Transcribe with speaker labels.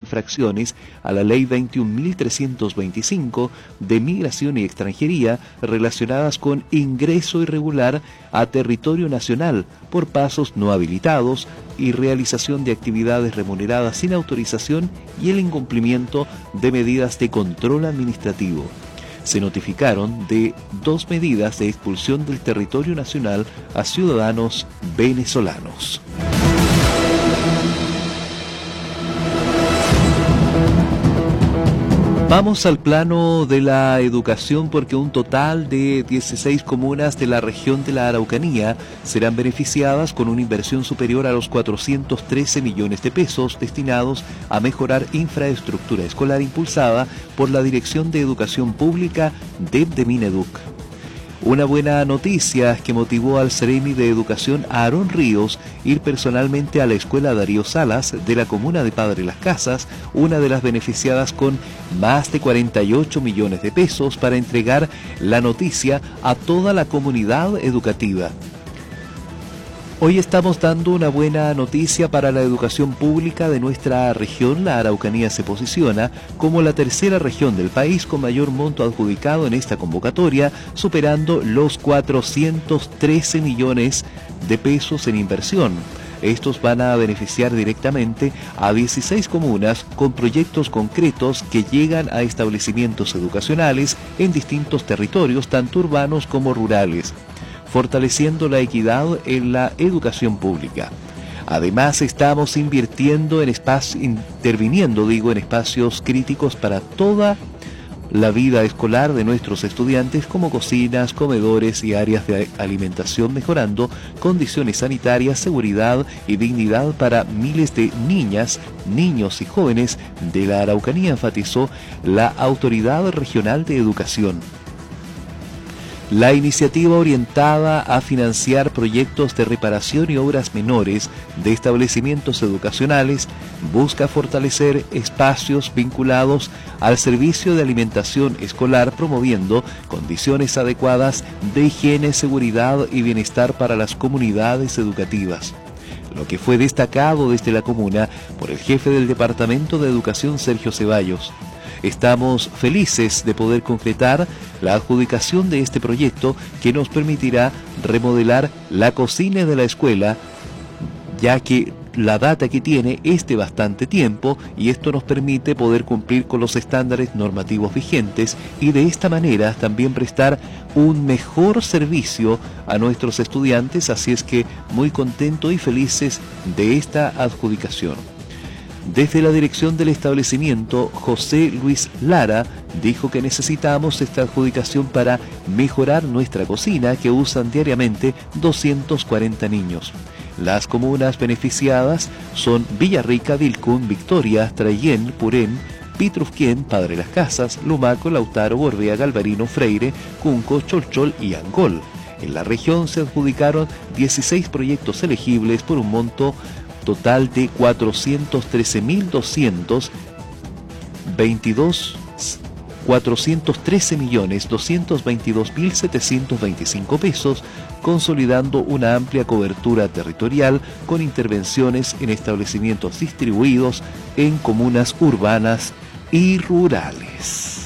Speaker 1: infracciones a la Ley 21.325 de Migración y Extranjería relacionadas con ingreso irregular a territorio nacional por pasos no habilitados y realización de actividades remuneradas sin autorización y el incumplimiento de medidas de control administrativo. Se notificaron de 2 medidas de expulsión del territorio nacional a ciudadanos venezolanos. Vamos al plano de la educación porque un total de 16 comunas de la región de la Araucanía serán beneficiadas con una inversión superior a los 413 millones de pesos destinados a mejorar infraestructura escolar impulsada por la Dirección de Educación Pública de Mineduc. Una buena noticia que motivó al Seremi de Educación Aarón Ríos ir personalmente a la escuela Darío Salas de la comuna de Padre Las Casas, una de las beneficiadas con más de 48 millones de pesos para entregar la noticia a toda la comunidad educativa. Hoy estamos dando una buena noticia para la educación pública de nuestra región. La Araucanía se posiciona como la tercera región del país con mayor monto adjudicado en esta convocatoria, superando los 413 millones de pesos en inversión. Estos van a beneficiar directamente a 16 comunas con proyectos concretos que llegan a establecimientos educacionales en distintos territorios, tanto urbanos como rurales, fortaleciendo la equidad en la educación pública. Además, estamos interviniendo en espacios críticos para toda la vida escolar de nuestros estudiantes, como cocinas, comedores y áreas de alimentación, mejorando condiciones sanitarias, seguridad y dignidad para miles de niñas, niños y jóvenes de la Araucanía, enfatizó la Autoridad Regional de Educación. La iniciativa orientada a financiar proyectos de reparación y obras menores de establecimientos educacionales busca fortalecer espacios vinculados al servicio de alimentación escolar, promoviendo condiciones adecuadas de higiene, seguridad y bienestar para las comunidades educativas. Lo que fue destacado desde la comuna por el jefe del Departamento de Educación, Sergio Ceballos. Estamos felices de poder concretar la adjudicación de este proyecto que nos permitirá remodelar la cocina de la escuela, ya que la data que tiene es de bastante tiempo y esto nos permite poder cumplir con los estándares normativos vigentes y de esta manera también prestar un mejor servicio a nuestros estudiantes, así es que muy contentos y felices de esta adjudicación. Desde la dirección del establecimiento, José Luis Lara dijo que necesitamos esta adjudicación para mejorar nuestra cocina que usan diariamente 240 niños. Las comunas beneficiadas son Villarrica, Vilcún, Victoria, Trayén, Purén, Pitrufquén, Padre Las Casas, Lumaco, Lautaro, Gorbea, Galvarino, Freire, Cunco, Cholchol y Angol. En la región se adjudicaron 16 proyectos elegibles por un monto total de 413.222.725 pesos, consolidando una amplia cobertura territorial con intervenciones en establecimientos distribuidos en comunas urbanas y rurales.